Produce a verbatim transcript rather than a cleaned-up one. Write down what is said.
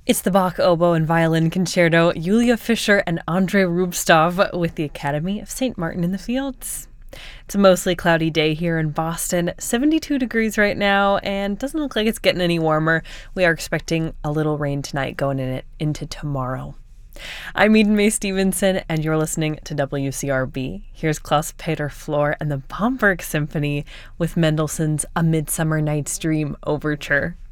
It's the Bach Oboe and Violin Concerto, Julia Fischer and Andrei Rubstov with the Academy of Saint Martin in the Fields. It's a mostly cloudy day here in Boston, seventy-two degrees right now, and doesn't look like it's getting any warmer. We are expecting a little rain tonight going in it into tomorrow. I'm Eden Mae Stevenson, and you're listening to W C R B. Here's Klaus-Peter Flohr and the Bomberg Symphony with Mendelssohn's A Midsummer Night's Dream Overture.